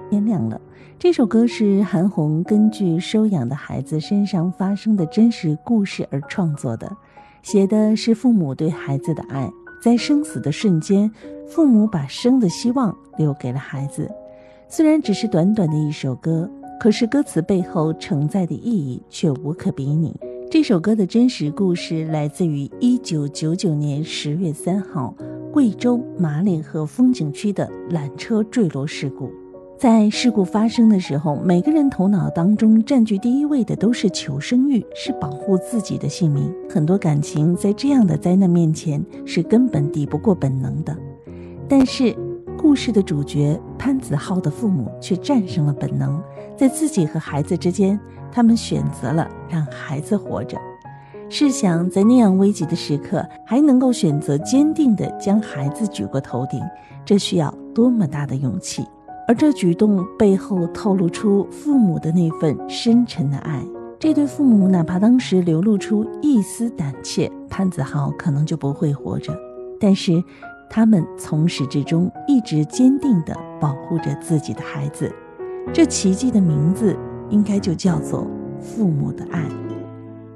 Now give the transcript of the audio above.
天亮了。这首歌是韩红根据收养的孩子身上发生的真实故事而创作的，写的是父母对孩子的爱。在生死的瞬间，父母把生的希望留给了孩子。虽然只是短短的一首歌，可是歌词背后承载的意义却无可比拟。这首歌的真实故事来自于1999年10月3号贵州马岭河风景区的缆车坠落事故。在事故发生的时候，每个人头脑当中占据第一位的都是求生欲，是保护自己的性命。很多感情在这样的灾难面前是根本抵不过本能的。但是故事的主角潘子浩的父母却战胜了本能，在自己和孩子之间，他们选择了让孩子活着。试想，在那样危急的时刻，还能够选择坚定地将孩子举过头顶，这需要多么大的勇气。而这举动背后透露出父母的那份深沉的爱。这对父母哪怕当时流露出一丝胆怯，潘子浩可能就不会活着，但是他们从始至终一直坚定地保护着自己的孩子。这奇迹的名字应该就叫做父母的爱。